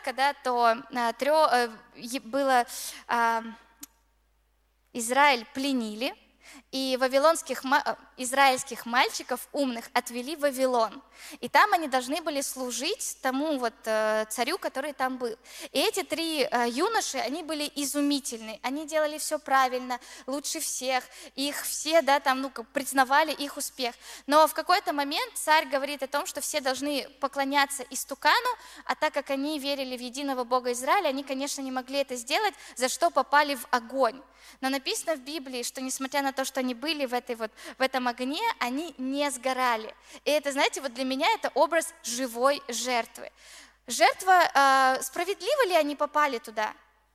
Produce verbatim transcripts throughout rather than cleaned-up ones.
кратко, да, то а, трё, э, е- было а, Израиль пленили, и вавилонских, ма- э, израильских мальчиков умных отвели в Вавилон. И там они должны были служить тому вот э, царю, который там был. И эти три э, юноши, они были изумительны, они делали все правильно, лучше всех, их все, да, там, ну, как признавали их успех. Но в какой-то момент царь говорит о том, что все должны поклоняться истукану, а так как они верили в единого Бога Израиля, они, конечно, не могли это сделать, за что попали в огонь. Но написано в Библии, что несмотря на то, что они были в, этой вот, в этом огне, они не сгорали. И это, знаете, вот для меня это образ живой жертвы. Жертва, э, справедливо ли они попали туда?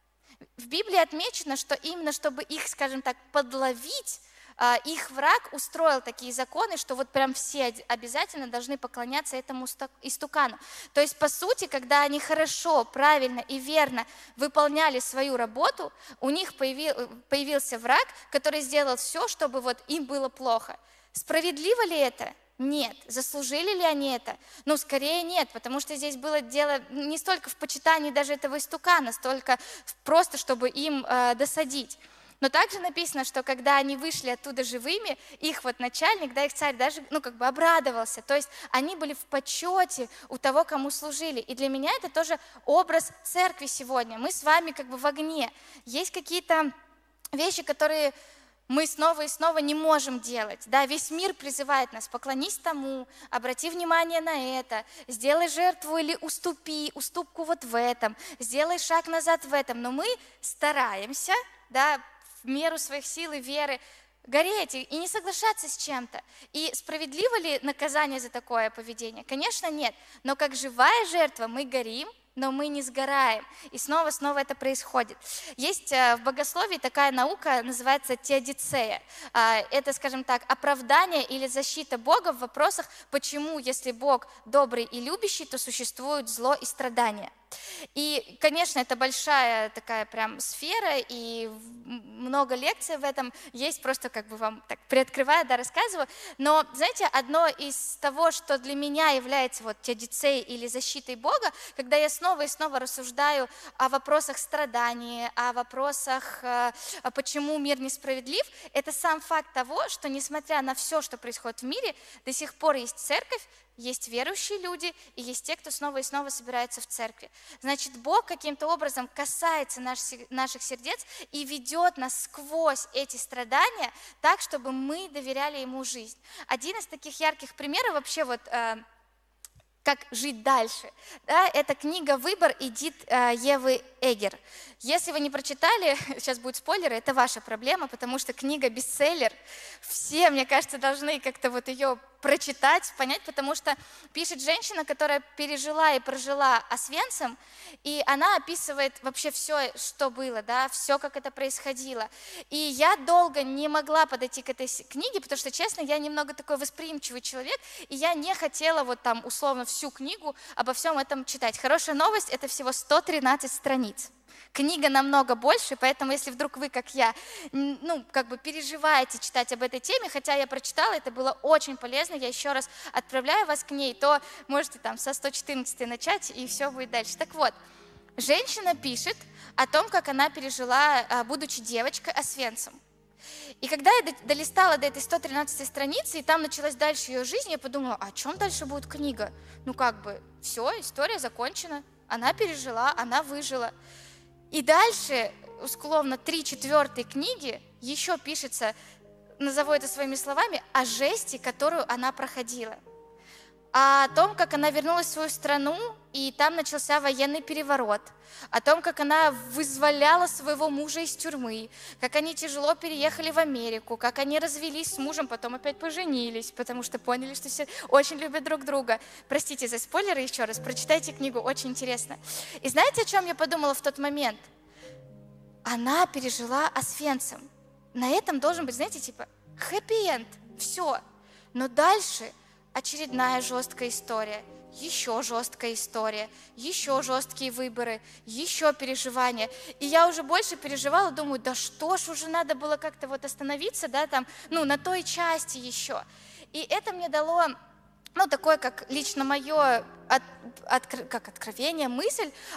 В Библии отмечено, что именно чтобы их, скажем так, подловить, а, их враг устроил такие законы, что вот прям все обязательно должны поклоняться этому истукану. То есть, по сути, когда они хорошо, правильно и верно выполняли свою работу, у них появился враг, который сделал все, чтобы вот им было плохо. Справедливо ли это? Нет. Заслужили ли они это? Ну, скорее нет, потому что здесь было дело не столько в почитании даже этого истукана, столько просто, чтобы им э, досадить. Но также написано, что когда они вышли оттуда живыми, их вот начальник, да, их царь даже, ну, как бы обрадовался. То есть они были в почете у того, кому служили. И для меня это тоже образ церкви сегодня. Мы с вами как бы в огне. Есть какие-то вещи, которые мы снова и снова не можем делать. Да, весь мир призывает нас: поклонись тому, обрати внимание на это, сделай жертву или уступи, уступку вот в этом, сделай шаг назад в этом. Но мы стараемся, да, в меру своих сил и веры гореть и не соглашаться с чем-то. И справедливо ли наказание за такое поведение? Конечно, нет. Но как живая жертва мы горим, но мы не сгораем. И снова-снова это происходит. Есть в богословии такая наука, называется теодицея. Это, скажем так, оправдание или защита Бога в вопросах, почему, если Бог добрый и любящий, то существует зло и страдания. И, конечно, это большая такая прям сфера, и много лекций в этом есть, просто как бы вам так приоткрываю, да, рассказываю. Но, знаете, одно из того, что для меня является вот теодицеей или защитой Бога, когда я снова и снова рассуждаю о вопросах страдания, о вопросах, почему мир несправедлив, это сам факт того, что несмотря на все, что происходит в мире, до сих пор есть церковь, есть верующие люди, и есть те, кто снова и снова собирается в церкви. Значит, Бог каким-то образом касается наш, наших сердец и ведет нас сквозь эти страдания так, чтобы мы доверяли Ему жизнь. Один из таких ярких примеров вообще вот... Э, как жить дальше. Да, это книга «Выбор» Эдит э, Евы Эггер. Если вы не прочитали, сейчас будет спойлер, это ваша проблема, потому что книга бестселлер. Все, мне кажется, должны как-то вот ее прочитать, понять, потому что пишет женщина, которая пережила и прожила Освенцим, и она описывает вообще все, что было, да, все, как это происходило. И я долго не могла подойти к этой книге, потому что, честно, я немного такой восприимчивый человек, и я не хотела вот там условно всю книгу обо всем этом читать. Хорошая новость – это всего сто тринадцать страниц. Книга намного больше, поэтому если вдруг вы, как я, ну, как бы переживаете читать об этой теме, хотя я прочитала, это было очень полезно, я еще раз отправляю вас к ней, то можете там со сто четырнадцатой начать, и все будет дальше. Так вот, женщина пишет о том, как она пережила, будучи девочкой, Освенцим. И когда я долистала до этой сто тринадцатой страницы, и там началась дальше ее жизнь, я подумала, а о чем дальше будет книга? Ну как бы, все, история закончена, она пережила, она выжила. И дальше, условно, три четвертой книги еще пишется, назову это своими словами, о жести, которую она проходила. О том, как она вернулась в свою страну, и там начался военный переворот. О том, как она вызволяла своего мужа из тюрьмы, как они тяжело переехали в Америку, как они развелись с мужем, потом опять поженились, потому что поняли, что все очень любят друг друга. Простите за спойлеры еще раз, прочитайте книгу, очень интересно. И знаете, о чем я подумала в тот момент? Она пережила Освенцим. На этом должен быть, знаете, типа хэппи-энд, все. Но дальше очередная жесткая история, еще жесткая история, еще жесткие выборы, еще переживания. И я уже больше переживала, думаю, да что ж, уже надо было как-то вот остановиться, да, там, ну, на той части еще. И это мне дало, ну, такое, как лично мое от, от, как откровение, мысль